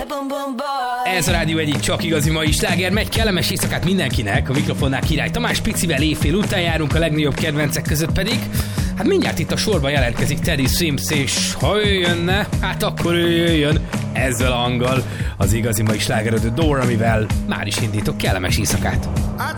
Ez a rádió egyik csak igazi mai sláger, megy, kellemes éjszakát mindenkinek, a mikrofonnál Király Tamás Picivel éjfél után járunk, a legnagyobb kedvencek között pedig, hát mindjárt itt a sorban jelentkezik Teddy Swims, és ha ő jönne, hát akkor ő jöjjön ezzel a hanggal, az igazi mai sláger The Door, amivel már is indítok, kellemes éjszakát.